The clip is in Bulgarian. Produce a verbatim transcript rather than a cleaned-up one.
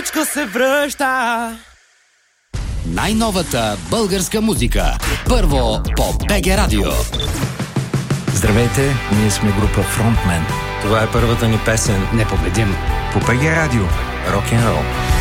всичко се връща. Най-новата българска музика. Първо по БГ Радио. Здравейте, ние сме група Frontman. Това е първата ни песен. Непобедим. По БГ Радио. Рок-н-рол.